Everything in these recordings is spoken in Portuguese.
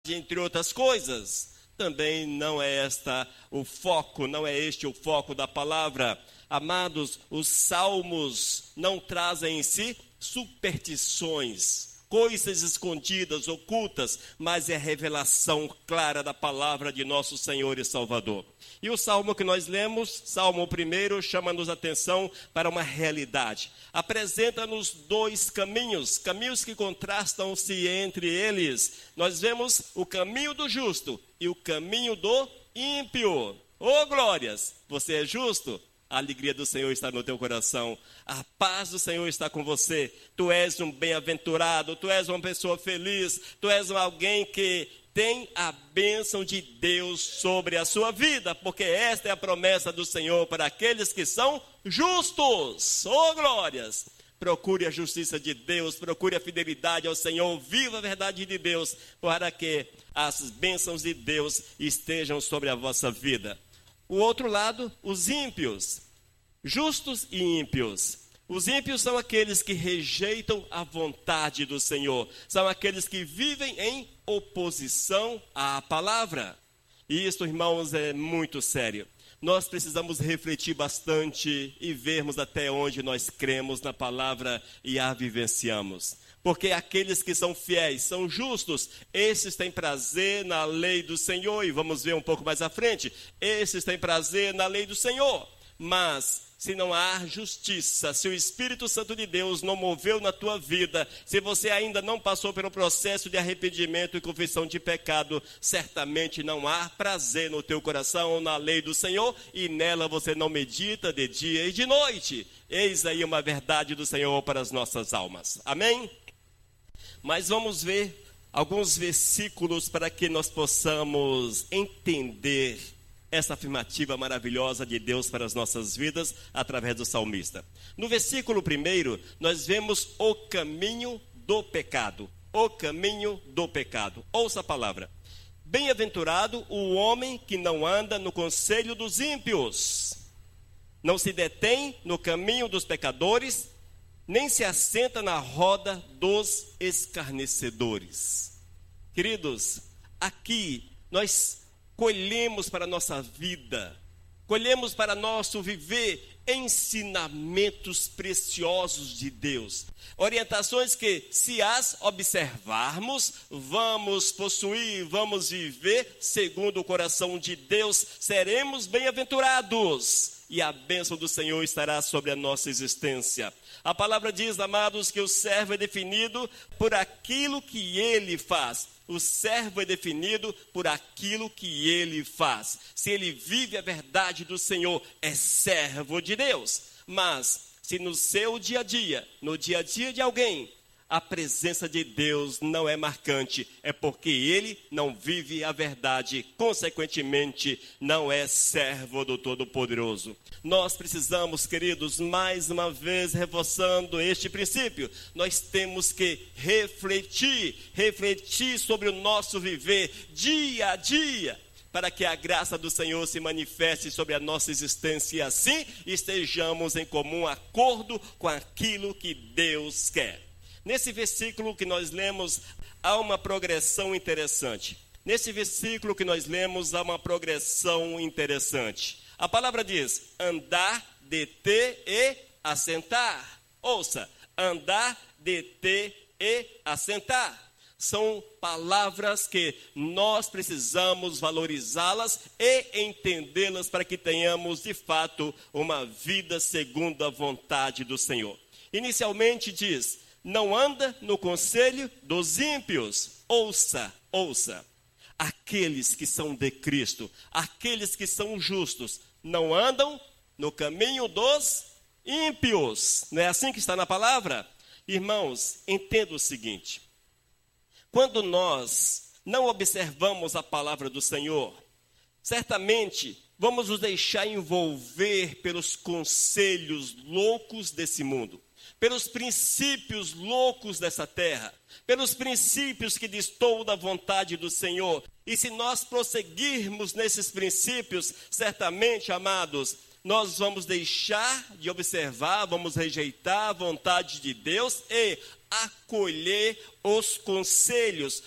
entre outras coisas. Também não é este o foco da palavra. Amados, os salmos não trazem em si superstições, coisas escondidas, ocultas, mas é revelação clara da palavra de nosso Senhor e Salvador. E o salmo que nós lemos, Salmo 1, chama-nos a atenção para uma realidade. Apresenta-nos dois caminhos que contrastam-se entre eles. Nós vemos o caminho do justo e o caminho do ímpio. Oh, glórias! Você é justo? A alegria do Senhor está no teu coração. A paz do Senhor está com você. Tu és um bem-aventurado, tu és uma pessoa feliz, tu és alguém que tem a bênção de Deus sobre a sua vida, porque esta é a promessa do Senhor para aqueles que são justos. Oh, glórias! Procure a justiça de Deus, procure a fidelidade ao Senhor, viva a verdade de Deus, para que as bênçãos de Deus estejam sobre a vossa vida. O outro lado, os ímpios, justos e ímpios. Os ímpios são aqueles que rejeitam a vontade do Senhor, são aqueles que vivem em oposição à palavra. E isso, irmãos, é muito sério. Nós precisamos refletir bastante e vermos até onde nós cremos na palavra e a vivenciamos. Porque aqueles que são fiéis, são justos, esses têm prazer na lei do Senhor. E vamos ver um pouco mais à frente, esses têm prazer na lei do Senhor. Mas se não há justiça, se o Espírito Santo de Deus não moveu na tua vida, se você ainda não passou pelo processo de arrependimento e confissão de pecado, certamente não há prazer no teu coração na lei do Senhor, e nela você não medita de dia e de noite. Eis aí uma verdade do Senhor para as nossas almas. Amém? Mas vamos ver alguns versículos para que nós possamos entender essa afirmativa maravilhosa de Deus para as nossas vidas, através do salmista. No versículo 1, nós vemos o caminho do pecado. O caminho do pecado. Ouça a palavra. Bem-aventurado o homem que não anda no conselho dos ímpios, não se detém no caminho dos pecadores, nem se assenta na roda dos escarnecedores. Queridos, aqui nós colhemos para a nossa vida, colhemos para nosso viver ensinamentos preciosos de Deus. Orientações que, se as observarmos, vamos possuir, vamos viver segundo o coração de Deus, seremos bem-aventurados e a bênção do Senhor estará sobre a nossa existência. A palavra diz, amados, que o servo é definido por aquilo que ele faz. O servo é definido por aquilo que ele faz. Se ele vive a verdade do Senhor, é servo de Deus. Mas, se no seu dia a dia, no dia a dia de alguém, a presença de Deus não é marcante, é porque ele não vive a verdade, consequentemente, não é servo do Todo-Poderoso. Nós precisamos, queridos, mais uma vez reforçando este princípio, nós temos que refletir sobre o nosso viver dia a dia, para que a graça do Senhor se manifeste sobre a nossa existência e assim estejamos em comum acordo com aquilo que Deus quer. Nesse versículo que nós lemos, há uma progressão interessante. A palavra diz, andar, deter e assentar. Ouça, andar, deter e assentar. São palavras que nós precisamos valorizá-las e entendê-las para que tenhamos, de fato, uma vida segundo a vontade do Senhor. Inicialmente diz, não anda no conselho dos ímpios. Ouça. Aqueles que são de Cristo, aqueles que são justos, não andam no caminho dos ímpios. Não é assim que está na palavra? Irmãos, entenda o seguinte. Quando nós não observamos a palavra do Senhor, certamente vamos nos deixar envolver pelos conselhos loucos desse mundo, pelos princípios loucos dessa terra, pelos princípios que destoam da vontade do Senhor. E se nós prosseguirmos nesses princípios, certamente, amados, nós vamos deixar de observar, vamos rejeitar a vontade de Deus e acolher os conselhos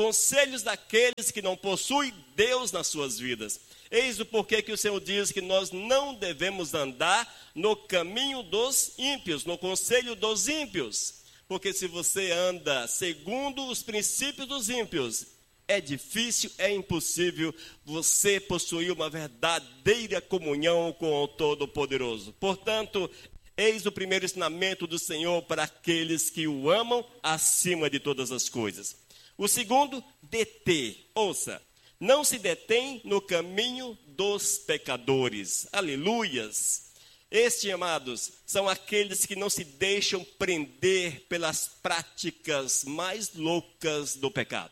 daqueles que não possuem Deus nas suas vidas. Eis o porquê que o Senhor diz que nós não devemos andar no caminho dos ímpios, no conselho dos ímpios. Porque se você anda segundo os princípios dos ímpios, é difícil, é impossível você possuir uma verdadeira comunhão com o Todo-Poderoso. Portanto, eis o primeiro ensinamento do Senhor para aqueles que o amam acima de todas as coisas. O segundo, deter. Ouça, não se detém no caminho dos pecadores. Aleluias! Estes, amados, são aqueles que não se deixam prender pelas práticas mais loucas do pecado.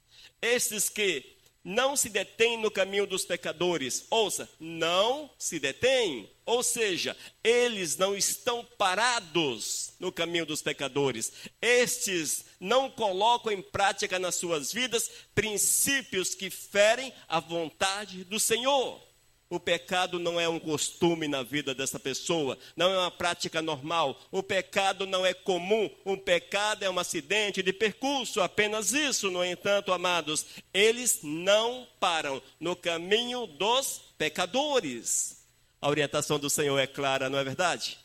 Estes que não se detêm no caminho dos pecadores, ouça, não se detêm, ou seja, eles não estão parados no caminho dos pecadores. Estes não colocam em prática nas suas vidas princípios que ferem a vontade do Senhor. O pecado não é um costume na vida dessa pessoa, não é uma prática normal. O pecado não é comum, o pecado é um acidente de percurso, apenas isso. No entanto, amados, eles não param no caminho dos pecadores. A orientação do Senhor é clara, não é verdade?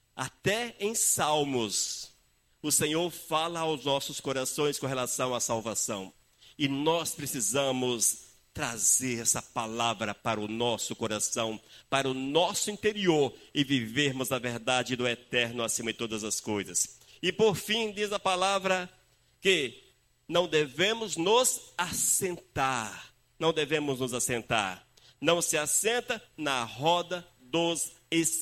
Até em Salmos, o Senhor fala aos nossos corações com relação à salvação. E nós precisamos trazer essa palavra para o nosso coração, para o nosso interior e vivermos a verdade do eterno acima de todas as coisas. E por fim, diz a palavra que não devemos nos assentar. Não devemos nos assentar. Não se assenta na roda dos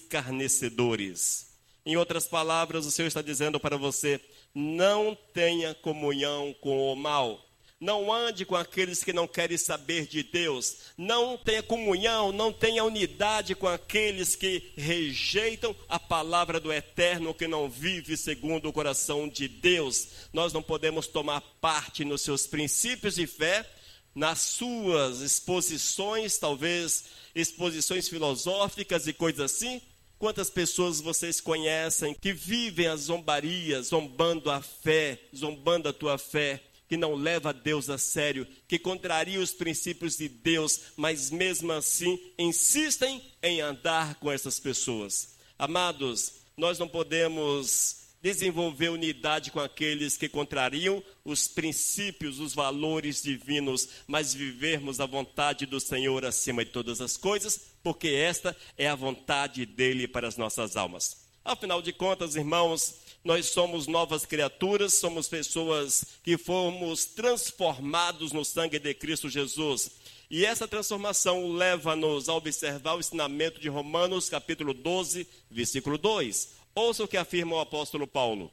escarnecedores. Em outras palavras, o Senhor está dizendo para você, não tenha comunhão com o mal. Não ande com aqueles que não querem saber de Deus. Não tenha comunhão, não tenha unidade com aqueles que rejeitam a palavra do Eterno, que não vive segundo o coração de Deus. Nós não podemos tomar parte nos seus princípios de fé, nas suas exposições, talvez exposições filosóficas e coisas assim. Quantas pessoas vocês conhecem que vivem as zombarias, zombando a fé, zombando a tua fé, que não leva Deus a sério, que contraria os princípios de Deus, mas mesmo assim insistem em andar com essas pessoas. Amados, nós não podemos desenvolver unidade com aqueles que contrariam os princípios, os valores divinos, mas vivermos a vontade do Senhor acima de todas as coisas, porque esta é a vontade dele para as nossas almas. Afinal de contas, irmãos, nós somos novas criaturas, somos pessoas que fomos transformados no sangue de Cristo Jesus. E essa transformação leva-nos a observar o ensinamento de Romanos, capítulo 12, versículo 2. Ouça o que afirma o apóstolo Paulo.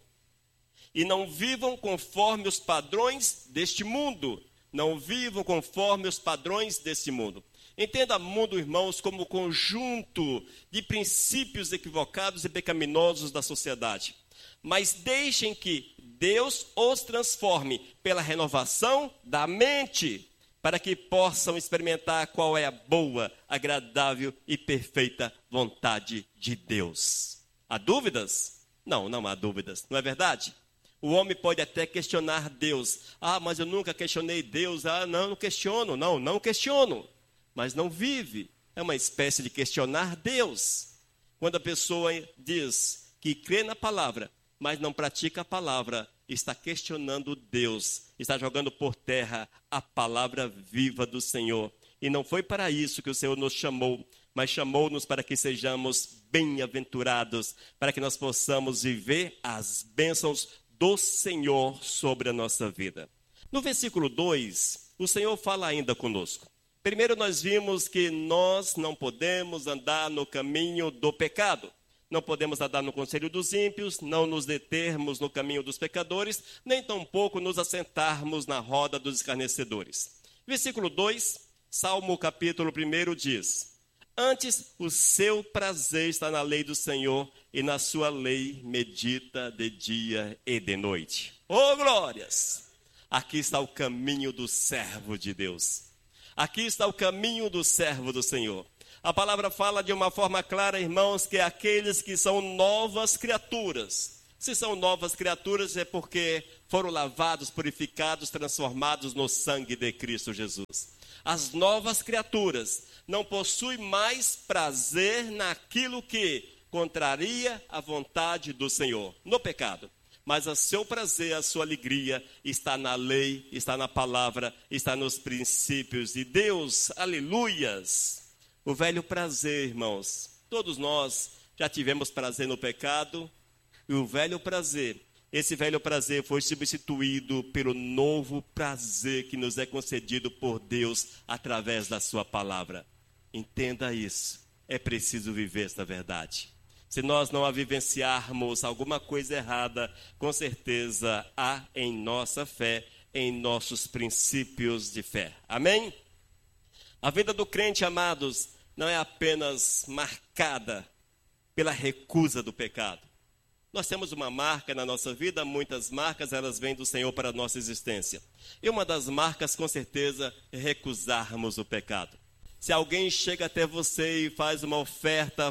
E não vivam conforme os padrões deste mundo. Não vivam conforme os padrões deste mundo. Entenda mundo, irmãos, como conjunto de princípios equivocados e pecaminosos da sociedade. Mas deixem que Deus os transforme pela renovação da mente, para que possam experimentar qual é a boa, agradável e perfeita vontade de Deus. Há dúvidas? Não há dúvidas, não é verdade? O homem pode até questionar Deus. Mas eu nunca questionei Deus. Não questiono, não questiono. Mas não vive. É uma espécie de questionar Deus. Quando a pessoa diz que crê na palavra, mas não pratica a palavra, está questionando Deus, está jogando por terra a palavra viva do Senhor. E não foi para isso que o Senhor nos chamou, mas chamou-nos para que sejamos bem-aventurados, para que nós possamos viver as bênçãos do Senhor sobre a nossa vida. No versículo 2, o Senhor fala ainda conosco. Primeiro nós vimos que nós não podemos andar no caminho do pecado. Não podemos andar no conselho dos ímpios, não nos determos no caminho dos pecadores, nem tampouco nos assentarmos na roda dos escarnecedores. Versículo 2, Salmo capítulo 1 diz: Antes o seu prazer está na lei do Senhor, e na sua lei medita de dia e de noite. Oh, glórias! Aqui está o caminho do servo de Deus. Aqui está o caminho do servo do Senhor. A palavra fala de uma forma clara, irmãos, que aqueles que são novas criaturas. Se são novas criaturas é porque foram lavados, purificados, transformados no sangue de Cristo Jesus. As novas criaturas não possuem mais prazer naquilo que contraria a vontade do Senhor, no pecado. Mas o seu prazer, a sua alegria está na lei, está na palavra, está nos princípios de Deus. Aleluias! O velho prazer, irmãos. Todos nós já tivemos prazer no pecado. E o velho prazer, esse velho prazer foi substituído pelo novo prazer que nos é concedido por Deus através da sua palavra. Entenda isso. É preciso viver esta verdade. Se nós não a vivenciarmos alguma coisa errada, com certeza há em nossa fé, em nossos princípios de fé. Amém? A vida do crente, amados, não é apenas marcada pela recusa do pecado. Nós temos uma marca na nossa vida, muitas marcas, elas vêm do Senhor para a nossa existência. E uma das marcas, com certeza, é recusarmos o pecado. Se alguém chega até você e faz uma oferta,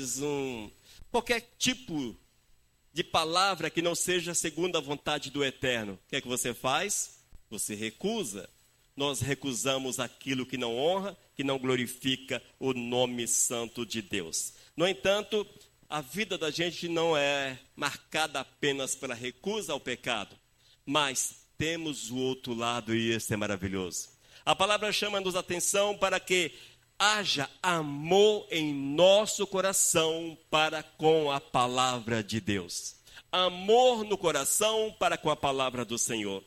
qualquer tipo de palavra que não seja segundo a vontade do Eterno, o que é que você faz? Você recusa. Nós recusamos aquilo que não honra, que não glorifica o nome santo de Deus. No entanto, a vida da gente não é marcada apenas pela recusa ao pecado, mas temos o outro lado e esse é maravilhoso. A palavra chama-nos a atenção para que haja amor em nosso coração para com a palavra de Deus. Amor no coração para com a palavra do Senhor.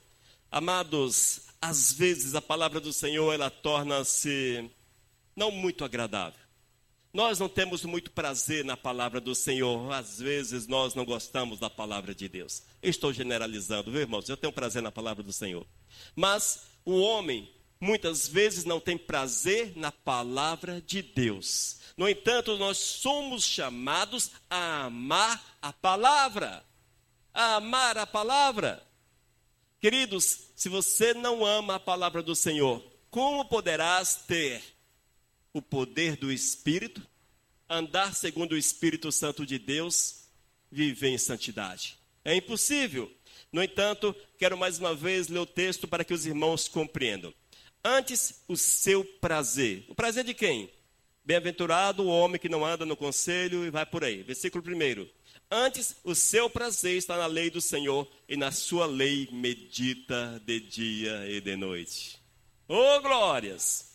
Amados, às vezes a palavra do Senhor, ela torna-se não muito agradável. Nós não temos muito prazer na palavra do Senhor. Às vezes nós não gostamos da palavra de Deus. Eu estou generalizando, viu, irmãos? Eu tenho prazer na palavra do Senhor. Mas o homem, muitas vezes, não tem prazer na palavra de Deus. No entanto, nós somos chamados a amar a palavra. A amar a palavra. Queridos, se você não ama a palavra do Senhor, como poderás ter o poder do Espírito, andar segundo o Espírito Santo de Deus, viver em santidade? É impossível. No entanto, quero mais uma vez ler o texto para que os irmãos compreendam. Antes, o seu prazer. O prazer de quem? Bem-aventurado o homem que não anda no conselho e vai por aí. Versículo 1. Antes, o seu prazer está na lei do Senhor e na sua lei medita de dia e de noite. Oh, glórias!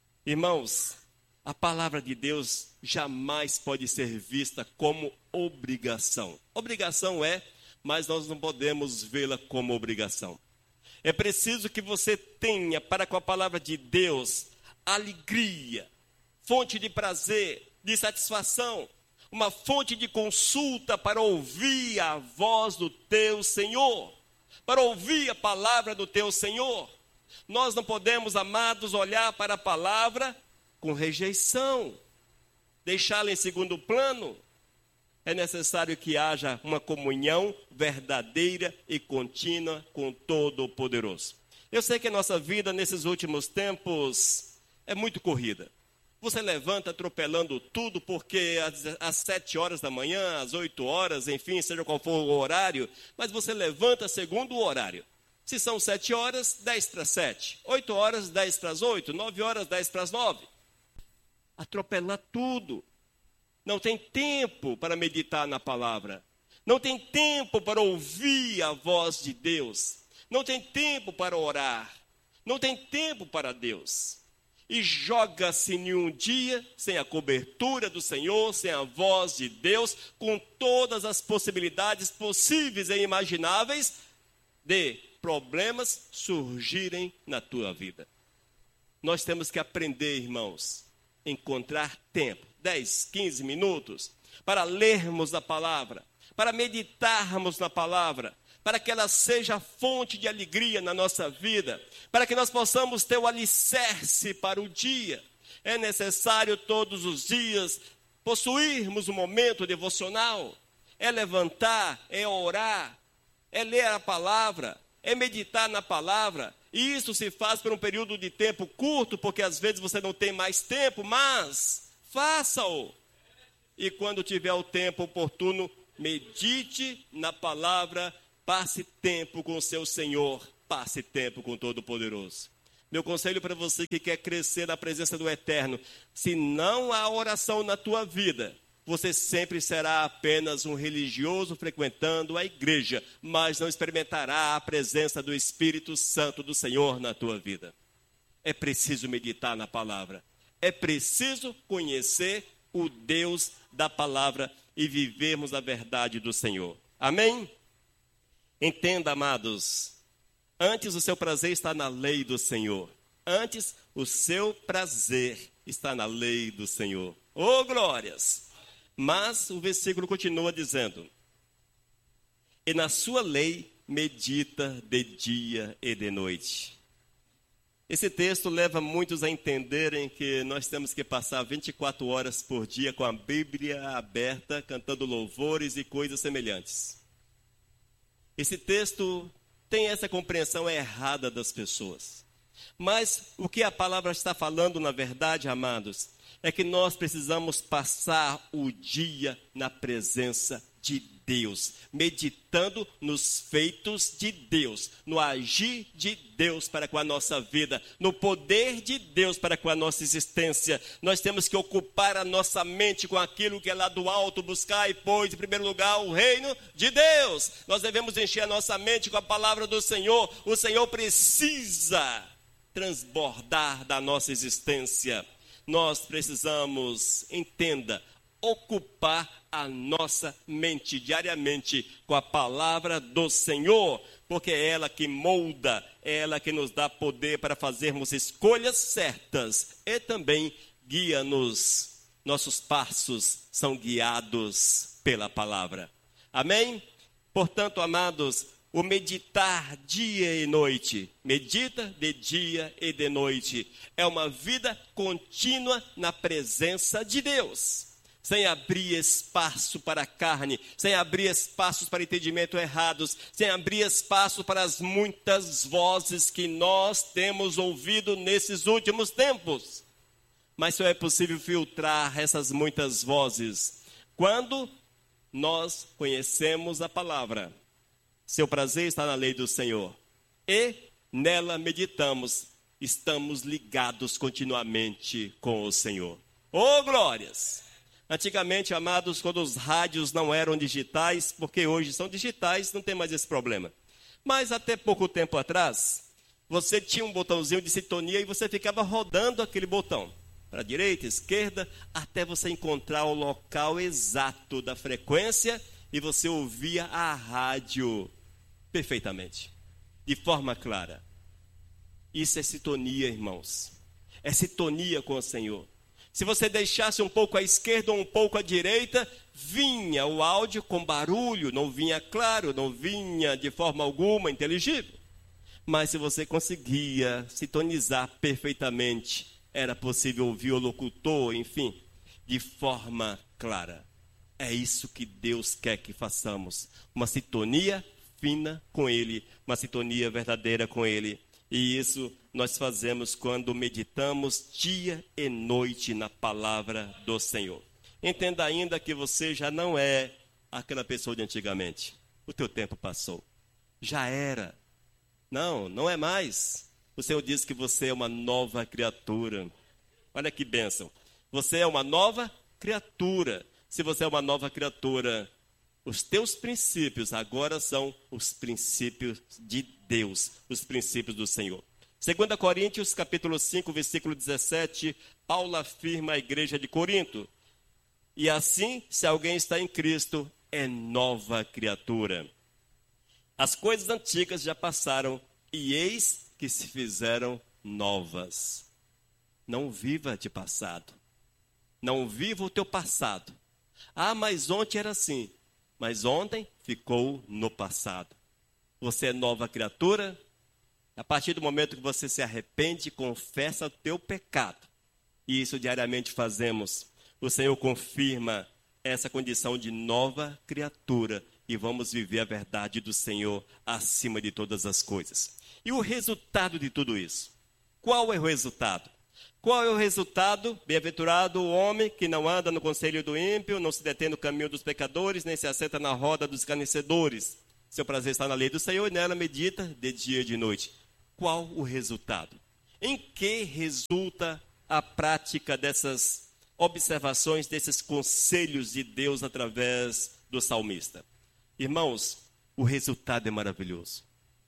Irmãos, a palavra de Deus jamais pode ser vista como obrigação. Obrigação é, mas nós não podemos vê-la como obrigação. É preciso que você tenha para com a palavra de Deus alegria, fonte de prazer, de satisfação, uma fonte de consulta para ouvir a voz do teu Senhor, para ouvir a palavra do teu Senhor. Nós não podemos, amados, olhar para a palavra com rejeição, deixá-la em segundo plano. É necessário que haja uma comunhão verdadeira e contínua com Todo-Poderoso. Eu sei que a nossa vida nesses últimos tempos é muito corrida. Você levanta atropelando tudo porque às 7 horas da manhã, às 8 horas, enfim, seja qual for o horário, mas você levanta segundo o horário. Se são 7 horas, 10 para 7. 8 horas, 10 para as 8. 9 horas, 10 para as 9. Atropelar tudo. Não tem tempo para meditar na palavra. Não tem tempo para ouvir a voz de Deus. Não tem tempo para orar. Não tem tempo para Deus. E joga-se em um dia sem a cobertura do Senhor, sem a voz de Deus, com todas as possibilidades possíveis e imagináveis de problemas surgirem na tua vida. Nós temos que aprender, irmãos, encontrar tempo, 10, 15 minutos, para lermos a palavra, para meditarmos na palavra, para que ela seja fonte de alegria na nossa vida, para que nós possamos ter o alicerce para o dia. É necessário todos os dias possuirmos um momento devocional, é levantar, é orar, é ler a palavra, é meditar na palavra. E isso se faz por um período de tempo curto, porque às vezes você não tem mais tempo, mas faça-o. E quando tiver o tempo oportuno, medite na palavra, passe tempo com o seu Senhor, passe tempo com o Todo-Poderoso. Meu conselho para você que quer crescer na presença do Eterno: se não há oração na tua vida, você sempre será apenas um religioso frequentando a igreja, mas não experimentará a presença do Espírito Santo do Senhor na tua vida. É preciso meditar na palavra, é preciso conhecer o Deus da palavra e vivermos a verdade do Senhor. Amém? Entenda, amados, antes o seu prazer está na lei do Senhor. Antes o seu prazer está na lei do Senhor. Oh, glórias! Mas o versículo continua dizendo: e na sua lei medita de dia e de noite. Esse texto leva muitos a entenderem que nós temos que passar 24 horas por dia com a Bíblia aberta, cantando louvores e coisas semelhantes. Esse texto tem essa compreensão errada das pessoas. Mas o que a palavra está falando, na verdade, amados, é que nós precisamos passar o dia na presença de Deus, meditando nos feitos de Deus, no agir de Deus para com a nossa vida, no poder de Deus para com a nossa existência. Nós temos que ocupar a nossa mente com aquilo que é lá do alto, buscar e pois, em primeiro lugar, o reino de Deus. Nós devemos encher a nossa mente com a palavra do Senhor. O Senhor precisa transbordar da nossa existência. Nós precisamos, entenda, ocupar a nossa mente diariamente com a palavra do Senhor, porque é ela que molda, é ela que nos dá poder para fazermos escolhas certas e também guia-nos. Nossos passos são guiados pela palavra. Amém? Portanto, amados, o meditar dia e noite, medita de dia e de noite, é uma vida contínua na presença de Deus, sem abrir espaço para a carne, sem abrir espaços para entendimento errados, sem abrir espaço para as muitas vozes que nós temos ouvido nesses últimos tempos. Mas só é possível filtrar essas muitas vozes quando nós conhecemos a palavra. Seu prazer está na lei do Senhor e nela meditamos, estamos ligados continuamente com o Senhor. Oh, glórias! Antigamente, amados, quando os rádios não eram digitais, porque hoje são digitais, não tem mais esse problema. Mas até pouco tempo atrás, você tinha um botãozinho de sintonia e você ficava rodando aquele botão, para a direita, esquerda, até você encontrar o local exato da frequência e você ouvia a rádio perfeitamente, de forma clara. Isso é sintonia, irmãos. É sintonia com o Senhor. Se você deixasse um pouco à esquerda ou um pouco à direita, vinha o áudio com barulho, não vinha claro, não vinha de forma alguma inteligível. Mas se você conseguia sintonizar perfeitamente, era possível ouvir o locutor, enfim, de forma clara. É isso que Deus quer que façamos. Uma sintonia fina com Ele, uma sintonia verdadeira com Ele. E isso nós fazemos quando meditamos dia e noite na palavra do Senhor. Entenda ainda que você já não é aquela pessoa de antigamente. O teu tempo passou. Já era. Não, não é mais. O Senhor diz que você é uma nova criatura. Olha que bênção. Você é uma nova criatura. Se você é uma nova criatura, os teus princípios agora são os princípios de Deus, os princípios do Senhor. 2 Coríntios, capítulo 5, versículo 17, Paulo afirma à igreja de Corinto: e assim, se alguém está em Cristo, é nova criatura. As coisas antigas já passaram, e eis que se fizeram novas. Não viva de passado. Não viva o teu passado. Ah, mas ontem era assim. Mas ontem ficou no passado. Você é nova criatura. A partir do momento que você se arrepende, confessa o teu pecado. E isso diariamente fazemos. O Senhor confirma essa condição de nova criatura. E vamos viver a verdade do Senhor acima de todas as coisas. E o resultado de tudo isso? Qual é o resultado? Qual é o resultado? Bem-aventurado o homem que não anda no conselho do ímpio, não se detém no caminho dos pecadores, nem se assenta na roda dos escarnecedores. Seu prazer está na lei do Senhor e nela medita de dia e de noite. Qual o resultado? Em que resulta a prática dessas observações, desses conselhos de Deus através do salmista? Irmãos, o resultado é maravilhoso.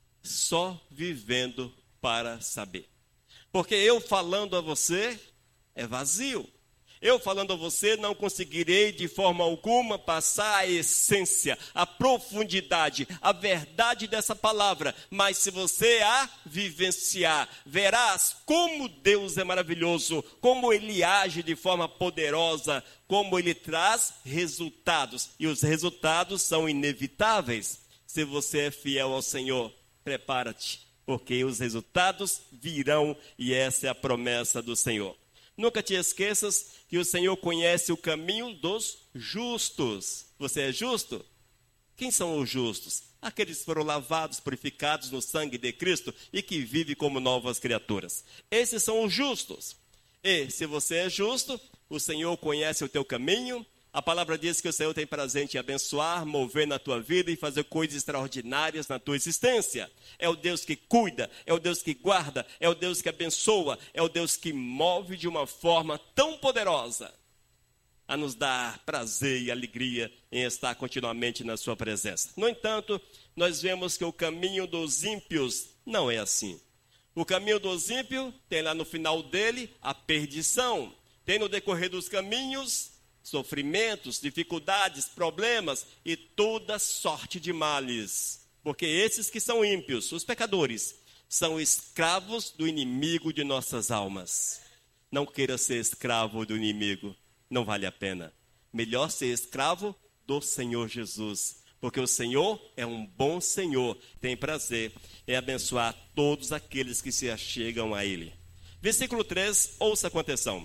Só vivendo para saber. Porque eu falando a você é vazio. Eu falando a você não conseguirei de forma alguma passar a essência, a profundidade, a verdade dessa palavra. Mas se você a vivenciar, verás como Deus é maravilhoso, como Ele age de forma poderosa, como Ele traz resultados. E os resultados são inevitáveis. Se você é fiel ao Senhor, prepara-te, porque os resultados virão e essa é a promessa do Senhor. Nunca te esqueças que o Senhor conhece o caminho dos justos. Você é justo? Quem são os justos? Aqueles que foram lavados, purificados no sangue de Cristo e que vivem como novas criaturas. Esses são os justos. E se você é justo, o Senhor conhece o teu caminho. A palavra diz que o Senhor tem prazer em te abençoar, mover na tua vida e fazer coisas extraordinárias na tua existência. É o Deus que cuida, é o Deus que guarda, é o Deus que abençoa, é o Deus que move de uma forma tão poderosa a nos dar prazer e alegria em estar continuamente na sua presença. No entanto, nós vemos que o caminho dos ímpios não é assim. O caminho dos ímpios tem lá no final dele a perdição. Tem no decorrer dos caminhos sofrimentos, dificuldades, problemas e toda sorte de males. Porque esses que são ímpios, os pecadores, são escravos do inimigo de nossas almas. Não queira ser escravo do inimigo, não vale a pena. Melhor ser escravo do Senhor Jesus. Porque o Senhor é um bom Senhor, tem prazer em abençoar todos aqueles que se achegam a Ele. Versículo 3, ouça com atenção.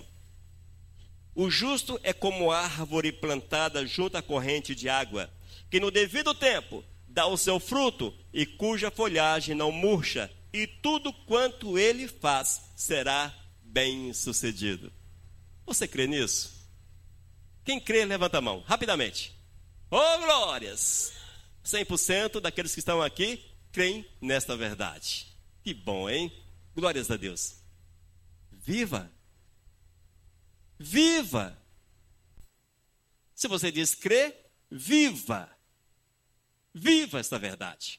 O justo é como árvore plantada junto à corrente de água, que no devido tempo dá o seu fruto e cuja folhagem não murcha, e tudo quanto ele faz será bem sucedido. Você crê nisso? Quem crê, levanta a mão, rapidamente. Oh, glórias! 100% daqueles que estão aqui creem nesta verdade. Que bom, hein? Glórias a Deus. Viva! Viva! Se você diz crer, viva! Viva esta verdade.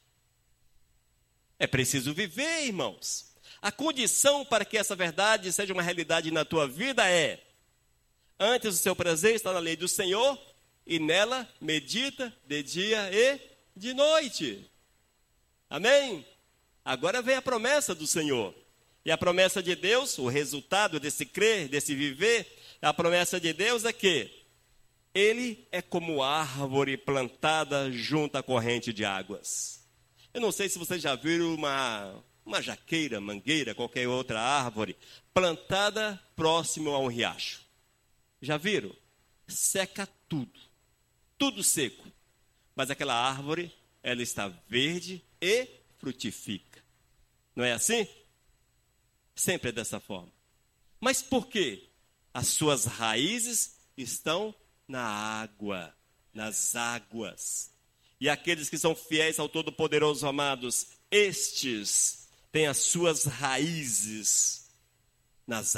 É preciso viver, irmãos. A condição para que essa verdade seja uma realidade na tua vida é: antes o seu prazer está na lei do Senhor, e nela medita de dia e de noite. Amém? Agora vem a promessa do Senhor. E a promessa de Deus, o resultado desse crer, desse viver, a promessa de Deus é que Ele é como árvore plantada junto à corrente de águas. Eu não sei se vocês já viram uma jaqueira, mangueira, qualquer outra árvore, plantada próximo a um riacho. Já viram? Seca tudo, tudo seco. Mas aquela árvore, ela está verde e frutifica. Não é assim? Sempre é dessa forma. Mas por quê? As suas raízes estão na água, nas águas. E aqueles que são fiéis ao Todo-Poderoso, amados, estes têm as suas raízes nas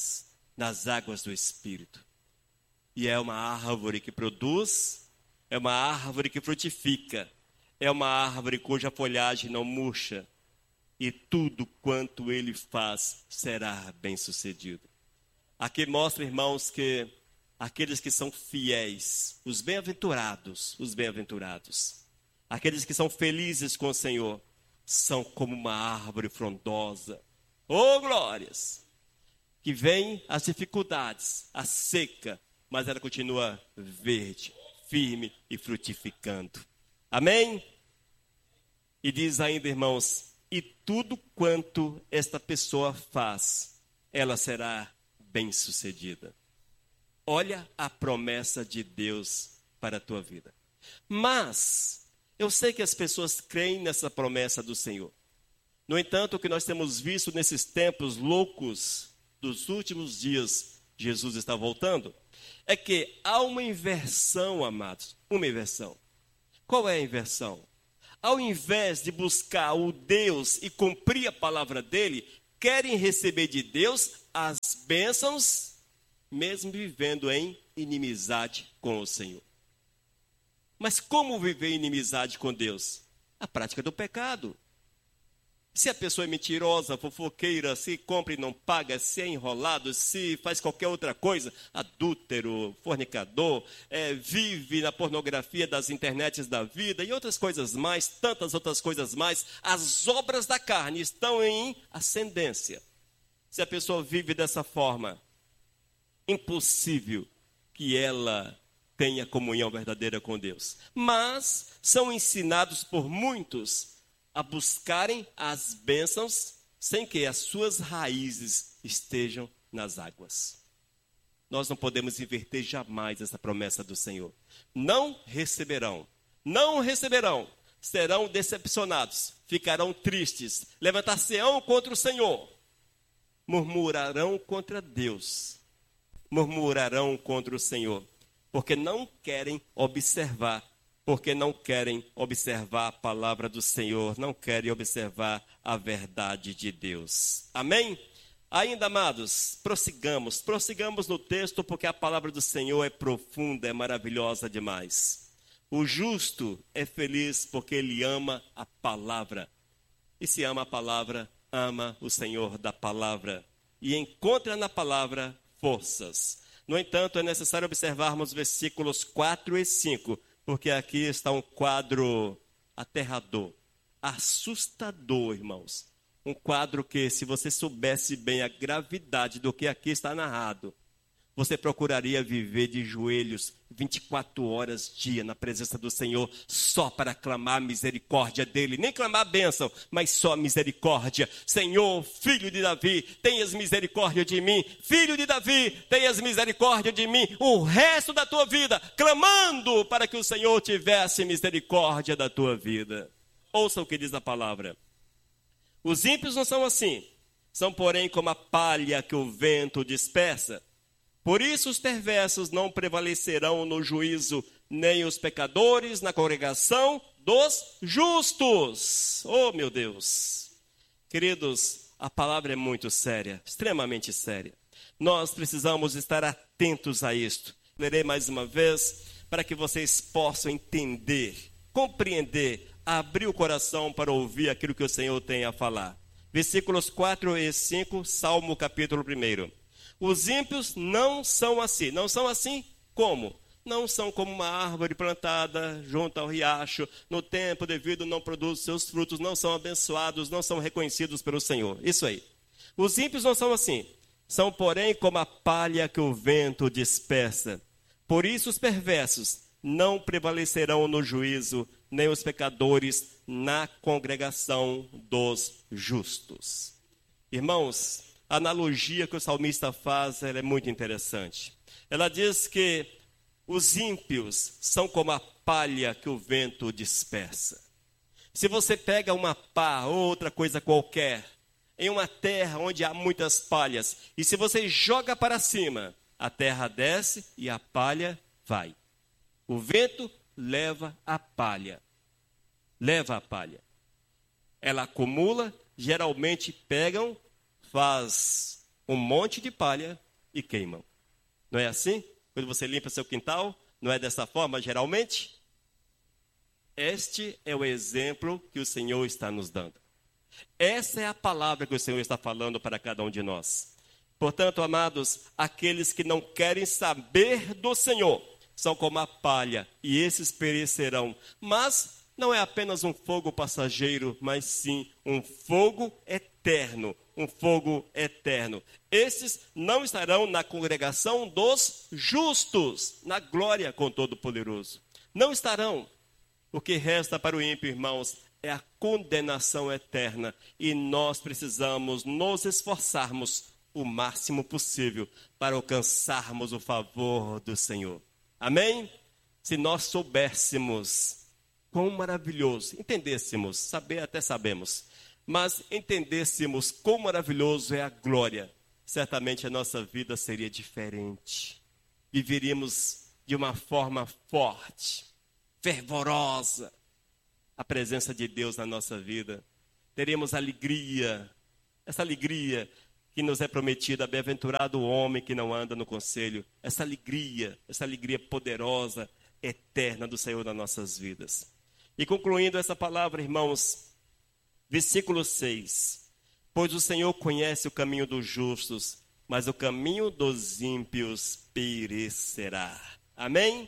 águas do Espírito. E é uma árvore que produz, é uma árvore que frutifica, é uma árvore cuja folhagem não murcha, e tudo quanto ele faz será bem-sucedido. Aqui mostra, irmãos, que aqueles que são fiéis, os bem-aventurados, aqueles que são felizes com o Senhor, são como uma árvore frondosa. Oh, glórias! Que vem as dificuldades, a seca, mas ela continua verde, firme e frutificando. Amém? E diz ainda, irmãos, e tudo quanto esta pessoa faz, ela será bem-sucedida. Olha a promessa de Deus para a tua vida. Mas eu sei que as pessoas creem nessa promessa do Senhor. No entanto, o que nós temos visto nesses tempos loucos dos últimos dias, Jesus está voltando, é que há uma inversão, amados, uma inversão. Qual é a inversão? Ao invés de buscar o Deus e cumprir a palavra dele, querem receber de Deus as bênçãos, mesmo vivendo em inimizade com o Senhor. Mas como viver em inimizade com Deus? A prática do pecado. Se a pessoa é mentirosa, fofoqueira, se compra e não paga, se é enrolado, se faz qualquer outra coisa, adúltero, fornicador, vive na pornografia das internets da vida e outras coisas mais, tantas outras coisas mais, as obras da carne estão em ascendência. Se a pessoa vive dessa forma, impossível que ela tenha comunhão verdadeira com Deus. Mas são ensinados por muitos a buscarem as bênçãos sem que as suas raízes estejam nas águas. Nós não podemos inverter jamais essa promessa do Senhor. Não receberão, serão decepcionados, ficarão tristes, levantar-se-ão contra o Senhor, murmurarão contra Deus, murmurarão contra o Senhor, porque não querem observar a palavra do Senhor, não querem observar a verdade de Deus. Amém? Ainda, amados, prossigamos no texto, porque a palavra do Senhor é profunda, é maravilhosa demais. O justo é feliz porque ele ama a palavra. E se ama a palavra, ama o Senhor da palavra. E encontra na palavra forças. No entanto, é necessário observarmos versículos 4 e 5, porque aqui está um quadro aterrador, assustador, irmãos. Um quadro que, se você soubesse bem a gravidade do que aqui está narrado, você procuraria viver de joelhos 24 horas dia na presença do Senhor, só para clamar a misericórdia dele. Nem clamar a bênção, mas só a misericórdia. Senhor, filho de Davi, tenhas misericórdia de mim. Filho de Davi, tenhas misericórdia de mim. O resto da tua vida, clamando para que o Senhor tivesse misericórdia da tua vida. Ouça o que diz a palavra. Os ímpios não são assim. São, porém, como a palha que o vento dispersa. Por isso os perversos não prevalecerão no juízo, nem os pecadores na congregação dos justos. Oh, meu Deus! Queridos, a palavra é muito séria, extremamente séria. Nós precisamos estar atentos a isto. Lerei mais uma vez para que vocês possam entender, compreender, abrir o coração para ouvir aquilo que o Senhor tem a falar. Versículos 4 e 5, Salmo capítulo 1. Os ímpios não são assim. Não são assim como? Não são como uma árvore plantada junto ao riacho, no tempo devido não produz seus frutos, não são abençoados, não são reconhecidos pelo Senhor. Isso aí. Os ímpios não são assim. São, porém, como a palha que o vento dispersa. Por isso os perversos não prevalecerão no juízo, nem os pecadores na congregação dos justos. Irmãos, a analogia que o salmista faz, ela é muito interessante. Ela diz que os ímpios são como a palha que o vento dispersa. Se você pega uma pá ou outra coisa qualquer, em uma terra onde há muitas palhas, e se você joga para cima, a terra desce e a palha vai. O vento leva a palha. Leva a palha. Ela acumula, geralmente pegam, faz um monte de palha e queimam. Não é assim? Quando você limpa seu quintal, não é dessa forma geralmente? Este é o exemplo que o Senhor está nos dando. Essa é a palavra que o Senhor está falando para cada um de nós. Portanto, amados, aqueles que não querem saber do Senhor são como a palha, e esses perecerão. Mas não é apenas um fogo passageiro, mas sim um fogo eterno. Um fogo eterno. Esses não estarão na congregação dos justos, na glória com Todo-Poderoso. Não estarão. O que resta para o ímpio, irmãos, é a condenação eterna. E nós precisamos nos esforçarmos o máximo possível para alcançarmos o favor do Senhor. Amém? Se nós soubéssemos quão maravilhoso, entendêssemos, saber até sabemos, mas entendêssemos quão maravilhoso é a glória. certamente a nossa vida seria diferente. Viveríamos de uma forma forte, fervorosa, a presença de Deus na nossa vida. Teríamos alegria, essa alegria que nos é prometida, bem-aventurado o homem que não anda no conselho, essa alegria poderosa, eterna do Senhor nas nossas vidas. E concluindo essa palavra, irmãos, versículo 6, pois o Senhor conhece o caminho dos justos, mas o caminho dos ímpios perecerá. Amém?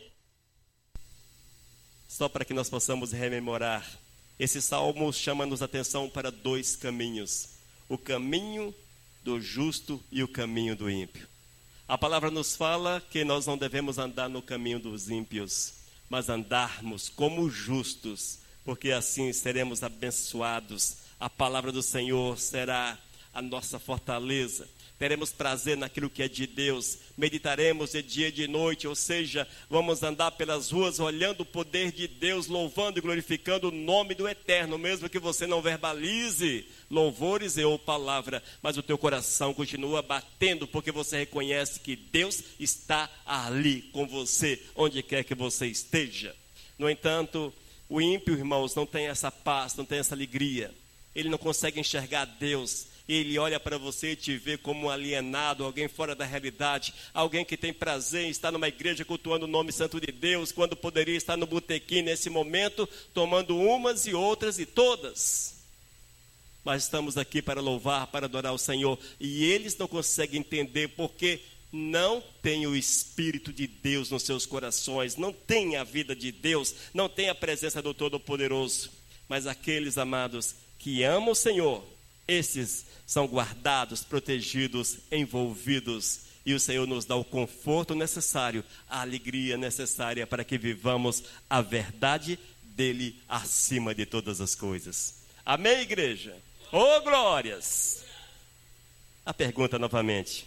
Só para que nós possamos rememorar, esse salmo chama-nos a atenção para dois caminhos, o caminho do justo e o caminho do ímpio. A palavra nos fala que nós não devemos andar no caminho dos ímpios, mas andarmos como justos, porque assim seremos abençoados. A palavra do Senhor será a nossa fortaleza. Teremos prazer naquilo que é de Deus, meditaremos de dia e de noite, ou seja, vamos andar pelas ruas olhando o poder de Deus, louvando e glorificando o nome do Eterno, mesmo que você não verbalize louvores ou palavra, mas o teu coração continua batendo, porque você reconhece que Deus está ali com você, onde quer que você esteja. No entanto, o ímpio, irmãos, não tem essa paz, não tem essa alegria, ele não consegue enxergar Deus. Ele olha para você e te vê como um alienado, alguém fora da realidade, alguém que tem prazer em estar numa igreja cultuando o nome santo de Deus, quando poderia estar no botequim nesse momento, tomando umas e outras e todas. Mas estamos aqui para louvar, para adorar o Senhor, e eles não conseguem entender porque não tem o Espírito de Deus nos seus corações, não tem a vida de Deus, não tem a presença do Todo-Poderoso. Mas aqueles, amados, que amam o Senhor, esses são guardados, protegidos, envolvidos. E o Senhor nos dá o conforto necessário, a alegria necessária para que vivamos a verdade dele acima de todas as coisas. Amém, igreja? Oh, glórias! A pergunta novamente.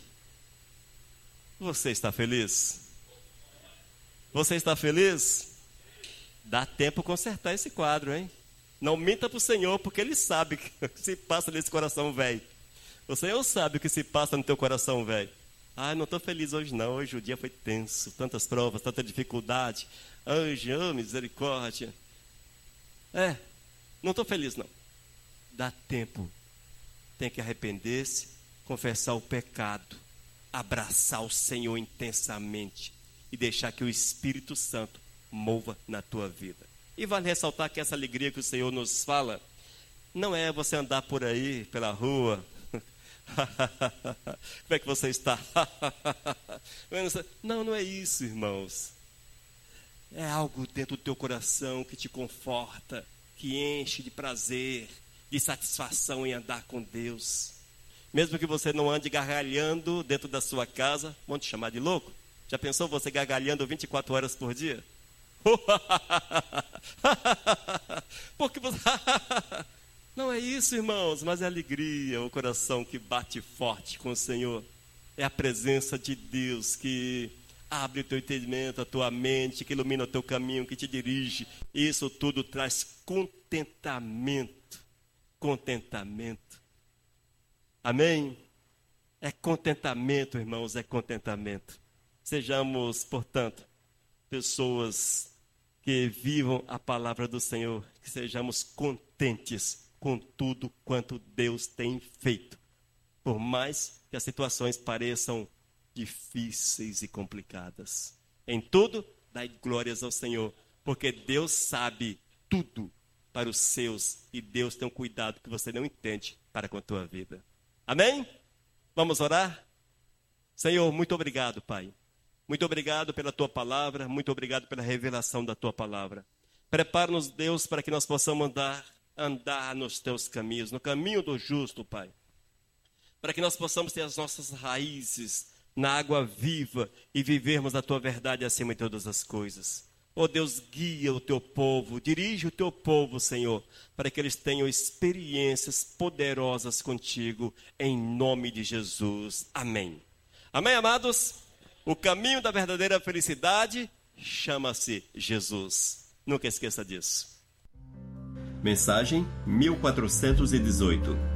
Você está feliz? Você está feliz? Dá tempo consertar esse quadro, hein? Não minta para o Senhor, porque Ele sabe o que se passa nesse coração velho. O Senhor sabe o que se passa no teu coração velho. Ah, não estou feliz hoje não, hoje o dia foi tenso, tantas provas, tanta dificuldade. Anjo, oh, misericórdia. Não estou feliz não. Dá tempo. Tem que arrepender-se, confessar o pecado, abraçar o Senhor intensamente e deixar que o Espírito Santo mova na tua vida. E vale ressaltar que essa alegria que o Senhor nos fala, não é você andar por aí, pela rua. Como é que você está? Não é isso, irmãos. É algo dentro do teu coração que te conforta, que enche de prazer, de satisfação em andar com Deus. Mesmo que você não ande gargalhando dentro da sua casa, vão te chamar de louco? Já pensou você gargalhando 24 horas por dia? Porque você... Não é isso, irmãos, mas é alegria, o coração que bate forte com o Senhor. É a presença de Deus que abre o teu entendimento, a tua mente, que ilumina o teu caminho, que te dirige. Isso tudo traz contentamento. Contentamento. Amém? É contentamento, irmãos, é contentamento. Sejamos, portanto, pessoas que vivam a palavra do Senhor, que sejamos contentes com tudo quanto Deus tem feito. Por mais que as situações pareçam difíceis e complicadas. Em tudo, dai glórias ao Senhor, porque Deus sabe tudo para os seus e Deus tem um cuidado que você não entende para com a tua vida. Amém? Vamos orar? Senhor, muito obrigado, Pai. Muito obrigado pela tua palavra, muito obrigado pela revelação da tua palavra. Prepara-nos, Deus, para que nós possamos andar nos teus caminhos, no caminho do justo, Pai. Para que nós possamos ter as nossas raízes na água viva e vivermos a tua verdade acima de todas as coisas. Oh Deus, guia o teu povo, dirige o teu povo, Senhor, para que eles tenham experiências poderosas contigo, em nome de Jesus. Amém. Amém, amados? O caminho da verdadeira felicidade chama-se Jesus. Nunca esqueça disso. Mensagem 1418.